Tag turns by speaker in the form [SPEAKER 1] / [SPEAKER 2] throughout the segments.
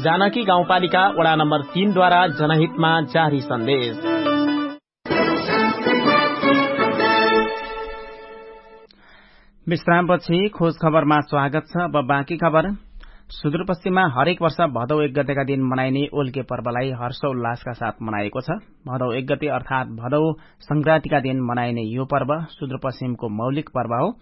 [SPEAKER 1] जानकी गाउँपालिका वडा नम्बर 3 द्वारा जनहितमा जारी सन्देश। विश्रामपछि खोज खबरमा स्वागत छ। अब बाँकी खबर। सुदूरपश्चिममा हरेक वर्ष भदौ 1 गतेका दिन मनाइने ओल्के पर्वलाई हर्षोल्लासका साथ मनाएको छ। भदौ 1 गते अर्थात भदौ संक्रान्तिका दिन मनाइने यो पर्व सुदूरपश्चिमको मौलिक पर्व हो।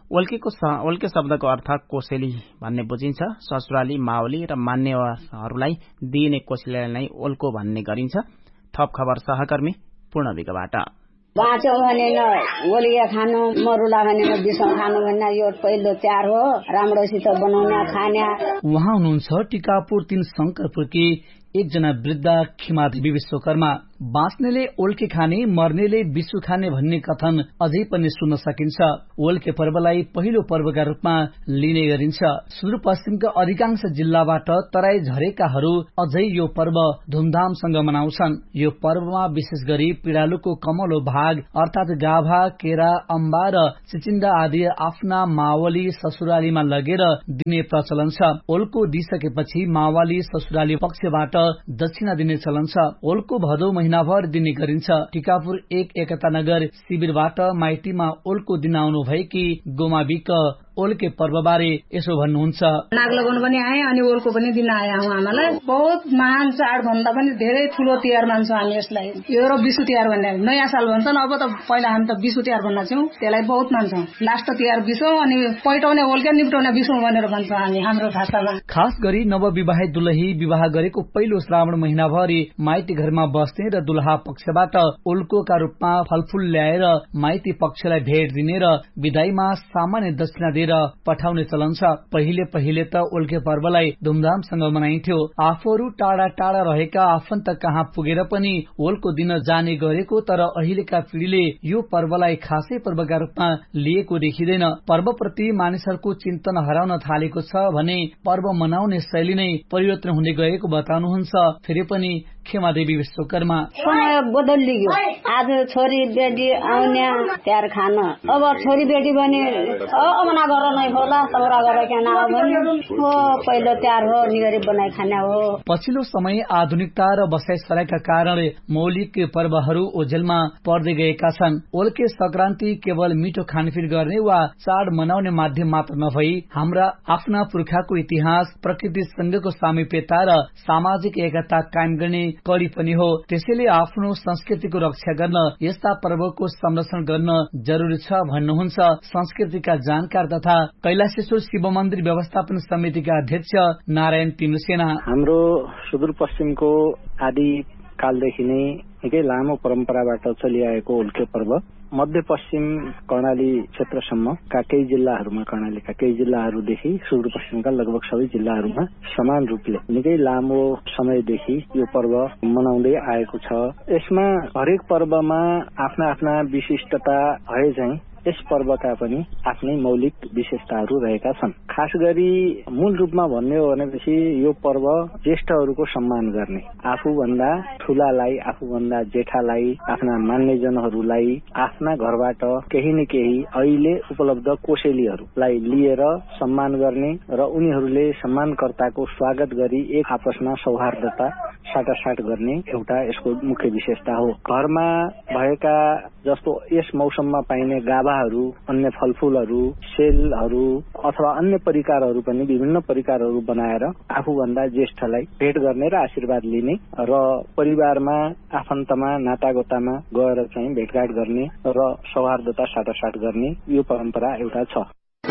[SPEAKER 1] ओल्के शब्दको अर्थ कोसेली भन्ने बुझिन्छ। ससुराली, मावली र मान्यहरूलाई दिइने कोसेलीलाई नै ओल्को भन्ने गरिन्छ। थप खबर सहकर्मी पूर्ण विगबाट।
[SPEAKER 2] बाँच्यो भने ओलिया खानु, मरुला भने बिसौँ खानु भन्ने यो पहिलो चाड हो। राम्रोसित बनाउने खाने।
[SPEAKER 3] उहाँ हुनुहुन्छ टिकापुर 3 शंकरपुरकी एकजना वृद्ध खिमादेवी विश्वकर्मा। बाँच्नेले ओल्के खाने, मर्नेले बिसु खाने भन्ने कथन अझै पनि सुन्न सकिन्छ। ओल्के पर्वलाई पहिलो पर्वका रूपमा लिने गरिन्छ। सुदूरपश्चिमका अधिकांश जिल्लाबाट तराई झरेकाहरू अझै यो पर्व धुमधामसँग मनाउँछन्। यो पर्वमा विशेष गरी पिडालुको कमलो भाग अर्थात गाभा, केरा, अम्बा र चिचिन्डा आदि आफ्ना मावली ससुरालीमा लगेर दिने प्रचलन छ। ओल्को दिइसकेपछि मावली ससुराली पक्षबाट दक्षिणा दिने चलन छ। ओल्को भदौ महिनाभर दिने गरिन्छ। टिकापुर 1 एकता नगर शिविरबाट माइतीमा ओल्को दिन आउनु भएकी गोमाविक ओल्के पर्व बारे यसो भन्नुहुन्छ।
[SPEAKER 4] नाग लगाउनु पनि आए अनि ओल्को पनि दिन आए हामीलाई। बहुत महान चाड भन्दा पनि धेरै ठूलो तिहार मान्छौँ हामी यसलाई। यो र बिसु तिहार भन्ने नयाँ साल भन्छन्। अब त पहिला हामी त बिसु तिहार भन्छौँ। त्यसलाई बहुत मान्छौँ। लास्ट तिहार बिसौ अनि पैटाउने ओल्के निप्टाउने बिसु भनेर भन्छौँ हामी हाम्रो भाषामा।
[SPEAKER 3] खास गरी नवविवाहित दुलही विवाह गरेको पहिलो श्रावण महिनाभरि माइती घरमा बस्ने र दुलहा पक्षबाट ओल्कोका रूपमा फलफूल ल्याएर माइती पक्षलाई भेट दिने र विदाईमा सामान्य दक्षिणा दिएर पठाउने चलन छ। पहिले त ओल्के पर्वलाई धुमधामसँग मनाइन्थ्यो। आफूहरू टाढा टाढा रहेका आफन्त कहाँ पुगेर पनि ओल्को दिन जाने गरेको, तर अहिलेका पिढ़ीले यो पर्वलाई खासै पर्वका रूपमा लिएको देखिँदैन। पर्वप्रति मानिसहरूको चिन्तन हराउन थालेको छ भने पर्व मनाउने शैली नै परिवर्तन हुँदै गएको बताउनुहुन्छ फेरि पनि खेमादेवी विश्वकर्मा।
[SPEAKER 2] समय बदलियो। आज छोरी बेटी आउने तिहार खान, अब छोरी बेटी भने अमना घर नै होला, सौरा घर केना हो। पहिलो तिहार हो, निगरी बनाइ खाने हो।
[SPEAKER 3] पछिल्लो समय आधुनिकता र बसाइ सराइका कारण मौलिक पर्वहरू ओझेलमा पर्दै गएका छन्। ओल्के संक्रान्ति केवल मिठो खानपिन गर्ने वा चाड मनाउने माध्यम मात्र नभई हाम्रा आफ्ना पुर्खाको इतिहास, प्रकृतिसँगको सामिप्यता र सामाजिक एकता कायम गर्ने कडी पनि हो। त्यसैले आफ्नो संस्कृतिको रक्षा गर्न यस्ता पर्वको संरक्षण गर्न जरुरी छ भन्नुहुन्छ संस्कृतिका जानकार तथा कैलाशेश्वर शिव मन्दिर व्यवस्थापन समितिका अध्यक्ष नारायण तिमसेना।
[SPEAKER 5] हाम्रो सुदूरपश्चिमको आदि कालदेखि नै निकै लामो परम्पराबाट चलिआएको ओल्के पर्व मध्यपश्चिम कर्णाली क्षेत्रसम्मका केही जिल्लाहरूमा, कर्णालीका केही जिल्लाहरूदेखि सुदूरपश्चिमका लगभग सबै जिल्लाहरूमा समान रूपले निकै लामो समयदेखि यो पर्व मनाउँदै आएको छ। यसमा हरेक पर्वमा आफ्ना आफ्ना विशिष्टता भए चाहिँ यस पर्वका पनि आफ्नै मौलिक विशेषताहरू रहेका छन्। खास गरी मूल रूपमा भन्ने हो भनेपछि यो पर्व ज्येष्ठहरूको सम्मान गर्ने, आफूभन्दा ठूलालाई, आफूभन्दा जेठालाई, आफ्ना मान्यजनहरूलाई आफ्ना घरबाट केही न केही अहिले उपलब्ध कोसेलीहरूलाई लिएर सम्मान गर्ने र उनीहरूले सम्मानकर्ताको स्वागत गरी एक आपसमा सौहार्दता साटासाट गर्ने एउटा यसको मुख्य विशेषता हो। घरमा भएका जस्तो यस मौसममा पाइने गाभाहरू, अन्य फलफूलहरू, सेलहरू अथवा अन्य परिकारहरू पनि विभिन्न परिकारहरू बनाएर आफूभन्दा ज्येष्ठलाई भेट गर्ने र आशीर्वाद लिने र परिवारमा आफन्तमा नातागोतामा गएर चाहिँ भेटघाट गर्ने र सौहार्दता साटासाट गर्ने यो परम्परा एउटा छ।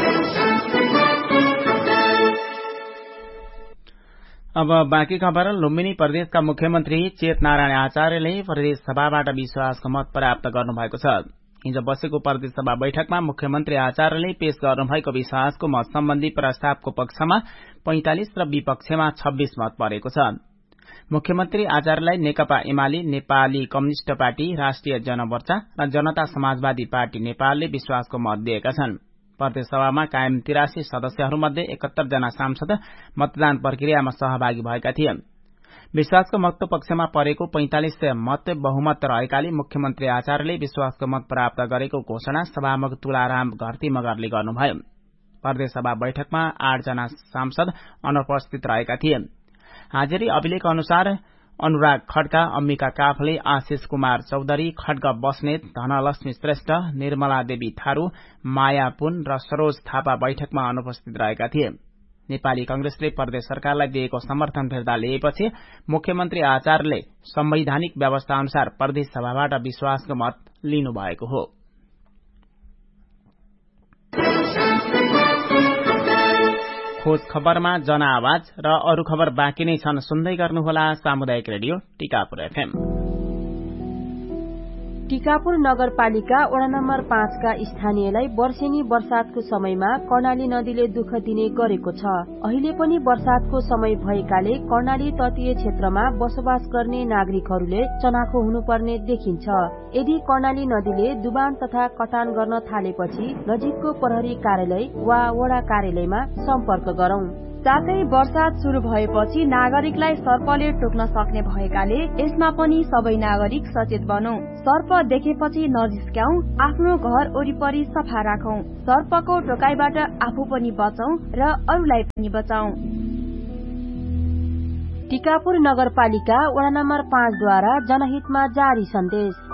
[SPEAKER 1] अब बाँकी खबर। लुम्बिनी प्रदेशका मुख्यमन्त्री चेतनारायण आचार्यले प्रदेश सभाबाट विश्वासको मत प्राप्त गर्नुभएको छ। हिजो बसेको प्रदेश सभा बैठकमा मुख्यमन्त्री आचार्यले पेश गर्नुभएको विश्वासको मत सम्बन्धी प्रस्तावको पक्षमा 45 र विपक्षमा 26 मत परेको छ। मुख्यमन्त्री आचार्यलाई नेकपा एमाले, नेपाली कम्युनिष्ट पार्टी, राष्ट्रिय जनमोर्चा र जनता समाजवादी पार्टी नेपालले विश्वासको मत दिएका छन्। प्रदेश सभामा कायम 83 सदस्यहरूमध्ये 71 जना सांसद मतदान प्रक्रियामा सहभागी भएका थिए। विश्वासको मतको पक्षमा परेको 45 मत बहुमत रहेकाले मुख्यमन्त्री आचार्यले विश्वासको मत प्राप्त गरेको घोषणा सभामुख तुलाराम घरती मगरले गर्नुभयो। प्रदेश सभा बैठकमा 8 जना सांसद अनुपस्थित रहेका थिए। हाजिरी अभिलेख अनुसार अनुराग खड्का, अम्बिका काफले, आशिष कुमार चौधरी, खड्ग बस्नेत, धनलक्ष्मी श्रेष्ठ, निर्मला देवी थारू, माया पुन र सरोज थापा बैठकमा अनुपस्थित रहेका थिए। नेपाली कांग्रेसले प्रदेश सरकारलाई दिएको समर्थन फिर्ता लिएपछि मुख्यमन्त्री आचार्यले संवैधानिक व्यवस्था अनुसार प्रदेश सभाबाट विश्वासको मत लिनुभएको हो। खोज खबरमा जनआवाज र अरू खबर बाँकी नै छन्, सुन्दै गर्नुहोला सामुदायिक रेडियो टिकापुर एफएम।
[SPEAKER 6] टिकापुर नगरपालिका वडा नम्बर 5 का स्थानीयलाई वर्षेनी वर्षातको समयमा कर्णाली नदीले दुःख दिने गरेको छ। अहिले पनि वर्षातको समय भएकाले कर्णाली तटीय क्षेत्रमा बसोबास गर्ने नागरिकहरूले चनाखो हुनुपर्ने देखिन्छ। यदि कर्णाली नदीले डुबान तथा कटान गर्न थालेपछि नजिकको प्रहरी कार्यालय वा वडा कार्यालयमा सम्पर्क गरौं। साथै वर्षात शुरू भएपछि नागरिकलाई सर्पले टोक्न सक्ने भएकाले यसमा पनि सबै नागरिक सचेत बनौं। सर्प देखेपछि नजिस्क्याउ, आफ्नो घर वरिपरि सफा राखौं। सर्पको टोकाइबाट आफू पनि बचौं र अरूलाई पनि बचाउँ। टिकापुर नगरपालिका वडा नम्बर 5 द्वारा जनहितमा जारी सन्देश।